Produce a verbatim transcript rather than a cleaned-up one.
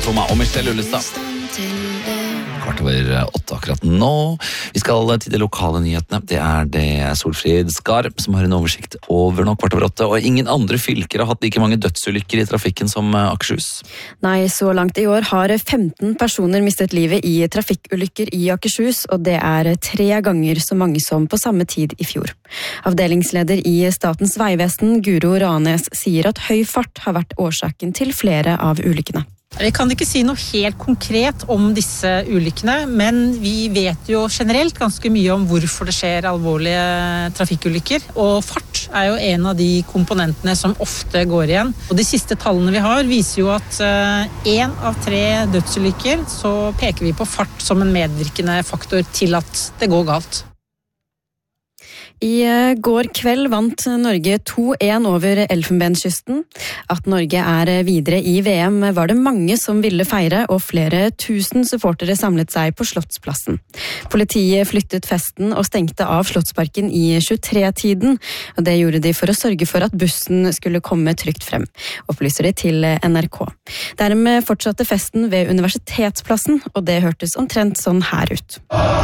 Toma og Michelle Ullestad. Kvart over åtte akkurat nå. Vi skal til de lokale nyhetene. Det er det Solfrid Skar som har en oversikt over nå kvart over åtte. Og ingen andre fylker har hatt like mange dødsulykker i trafikken som Akershus. Nei, så langt i år har femten personer mistet livet i trafikkulykker i Akershus, og det er tre ganger så mange som på samme tid i fjor. Avdelingsleder i Statens vegvesen, Guro Ranes, sier at høy fart har vært årsaken til flere av ulykkene. Vi kan ikke si noe helt konkret om disse ulykkene, men vi vet jo generelt ganske mye om hvorfor det skjer alvorlige trafikkulykker. Og fart er jo en av de komponentene som ofte går igjen. Og de siste tallene vi har viser jo at én av tre dødsulykker så peker vi på fart som en medvirkende faktor til at det går galt. I går kveld vant Norge to en over Elfenbenskysten. At Norge er videre i V M var det mange som ville feire, og flere tusen supportere samlet seg på Slottsplassen. Politiet flyttet festen og stengte av Slottsparken i tjuetre-tiden, og det gjorde de for å sørge for at bussen skulle komme trygt frem, opplyser de til N R K. Dermed fortsatte festen ved Universitetsplassen, og det hørtes omtrent sånn her ut.